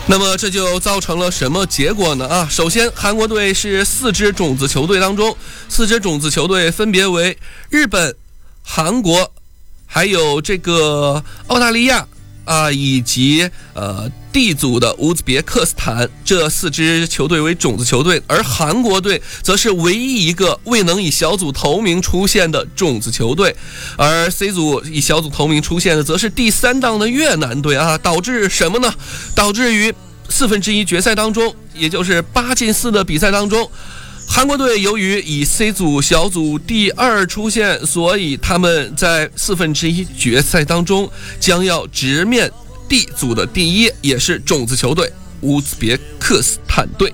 那么这就造成了什么结果呢？首先韩国队是4支种子球队当中，4支种子球队分别为日本、韩国，还有这个澳大利亚以及D 组的乌兹别克斯坦，这4支球队为种子球队，而韩国队则是唯一一个未能以小组头名出现的种子球队，而 C 组以小组头名出现的则是第3档的越南队导致什么呢？导致于1/4决赛当中，也就是8进4的比赛当中，韩国队由于以 C 组小组第2出现，所以他们在1/4决赛当中将要直面D 组的第1，也是种子球队乌兹别克斯坦队。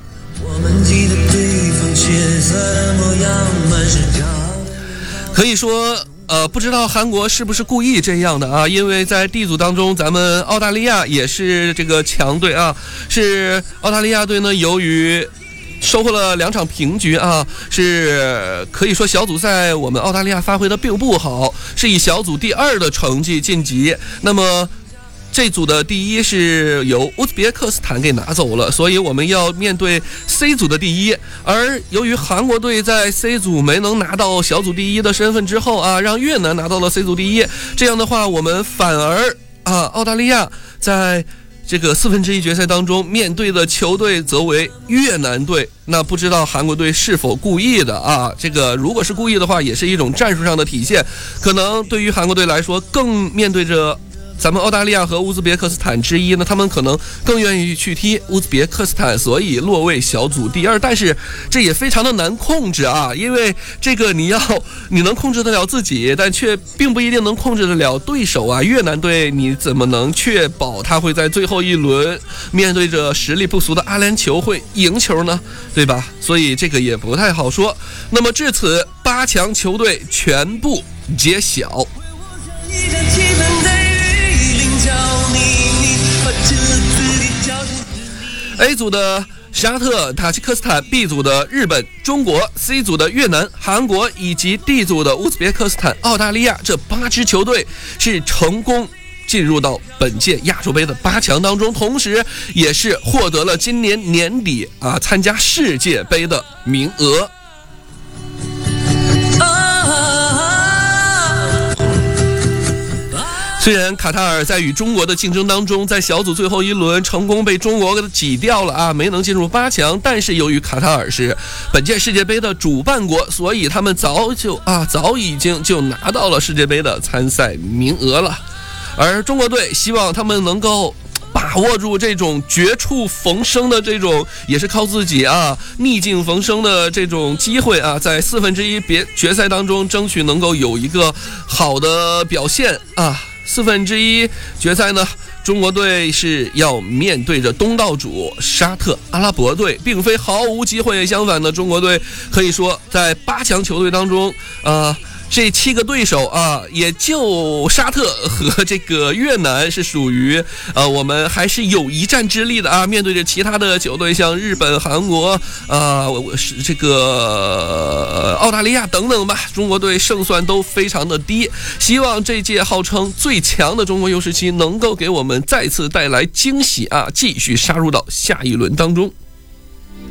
可以说不知道韩国是不是故意这样的因为在 D 组当中，咱们澳大利亚也是这个强队是澳大利亚队呢，由于收获了2场平局是可以说小组赛我们澳大利亚发挥的并不好，是以小组第2的成绩晋级。那么这组的第1是由乌兹别克斯坦给拿走了，所以我们要面对 C 组的第1。而由于韩国队在 C 组没能拿到小组第1的身份之后让越南拿到了 C 组第1，这样的话我们反而澳大利亚在这个1/4决赛当中面对的球队则为越南队。那不知道韩国队是否故意的这个如果是故意的话，也是一种战术上的体现，可能对于韩国队来说，更面对着咱们澳大利亚和乌兹别克斯坦之一呢，他们可能更愿意去踢乌兹别克斯坦，所以落位小组第2。但是这也非常的难控制因为这个你能控制得了自己，但却并不一定能控制得了对手越南队你怎么能确保他会在最后一轮面对着实力不俗的阿联酋会赢球呢？对吧？所以这个也不太好说。那么至此8强球队全部揭晓。A 组的沙特、塔吉克斯坦， B 组的日本、中国， C 组的越南、韩国以及 D 组的乌兹别克斯坦、澳大利亚，这8支球队是成功进入到本届亚洲杯的8强当中，同时也是获得了今年年底参加世界杯的名额。虽然卡塔尔在与中国的竞争当中，在小组最后一轮成功被中国给挤掉了没能进入8强，但是由于卡塔尔是本届世界杯的主办国，所以他们早已经就拿到了世界杯的参赛名额了。而中国队希望他们能够把握住这种绝处逢生的这种，也是靠自己逆境逢生的这种机会在1/4决赛当中争取能够有一个好的表现1/4决赛呢，中国队是要面对着东道主沙特阿拉伯队，并非毫无机会，相反的，中国队可以说在8强球队当中这7个对手也就沙特和这个越南是属于我们还是有一战之力的面对着其他的球队，像日本、韩国这个澳大利亚等等吧，中国队胜算都非常的低。希望这届号称最强的中国U17能够给我们再次带来惊喜继续杀入到下一轮当中。